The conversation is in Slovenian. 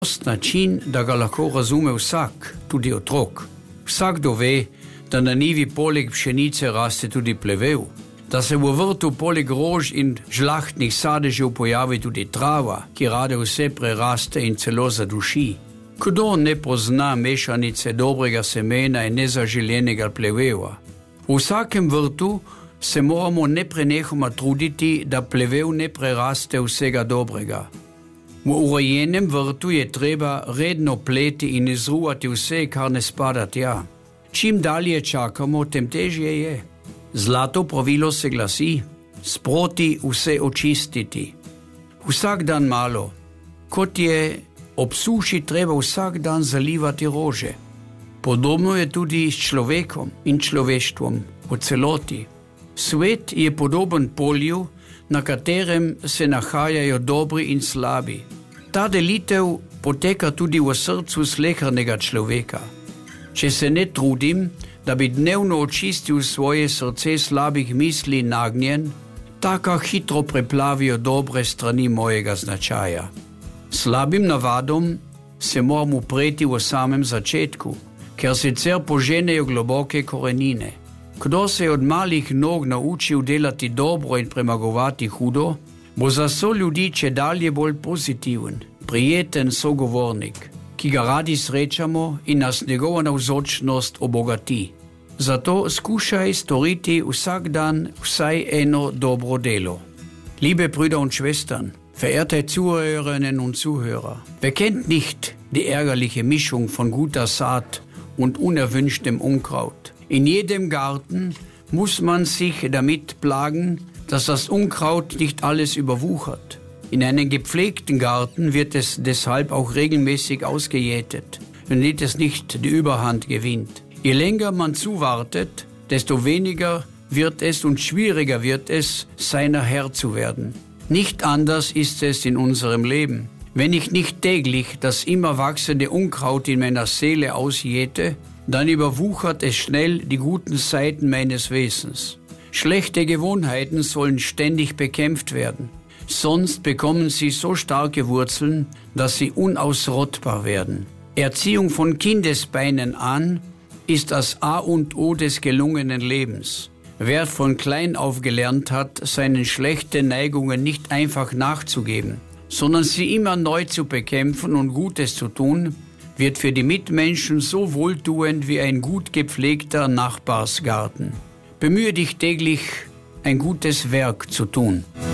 način, da ga lahko razume vsak, tudi otrok. Vsakdo ve, da na njivi poleg pšenice raste tudi plevel, da se v vrtu poleg rož in žlahtnih sadežev pojavi tudi trava, ki rade vse preraste in celo zaduši. Kdo ne pozna mešanice dobrega semena in nezaželenega plevela? V vsakem vrtu se moramo neprenehoma truditi, da plevel ne preraste vsega dobrega. V urejenem vrtu je treba redno pleti in izruvati vse, kar ne spada tja. Čim dalje čakamo, tem težje je. Zlato pravilo se glasi: sproti vse očistiti. Vsak dan malo. Kot je ob suši treba vsak dan zalivati rože. Podobno je tudi s človekom in človeštvom v celoti. Svet je podoben polju, na katerem se nahajajo dobri in slabi. Ta delitev poteka tudi v srcu slehernega človeka. Če se ne trudim, da bi dnevno očistil svoje srce slabih misli in nagnjen, taka hitro preplavijo dobre strani mojega značaja. Slabim navadom se moram upreti v samem začetku, ker sicer poženejo globoke korenine. Kdo se je od malih nog naučil delati dobro in premagovati hudo, bo za soljudi čedalje bolj pozitiven, prijeten sogovornik, ki ga radi srečamo in nas njegova navzočnost obogati. Zato skušaj storiti vsak dan vsaj eno dobro delo. Liebe Brüder und Schwestern, verehrte Zuhörerinnen und Zuhörer, wer kennt nicht die ärgerliche Mischung von guter Saat und unerwünschtem Unkraut? In jedem Garten muss man sich damit plagen, dass das Unkraut nicht alles überwuchert. In einem gepflegten Garten wird es deshalb auch regelmäßig ausgejätet, damit es nicht die Überhand gewinnt. Je länger man zuwartet, desto weniger wird es und schwieriger wird es, seiner Herr zu werden. Nicht anders ist es in unserem Leben. Wenn ich nicht täglich das immer wachsende Unkraut in meiner Seele ausjäte, dann überwuchert es schnell die guten Seiten meines Wesens. Schlechte Gewohnheiten sollen ständig bekämpft werden. Sonst bekommen sie so starke Wurzeln, dass sie unausrottbar werden. Erziehung von Kindesbeinen an ist das A und O des gelungenen Lebens. Wer von klein auf gelernt hat, seinen schlechten Neigungen nicht einfach nachzugeben, sondern sie immer neu zu bekämpfen und Gutes zu tun, wird für die Mitmenschen so wohltuend wie ein gut gepflegter Nachbarsgarten. Bemühe dich täglich, ein gutes Werk zu tun.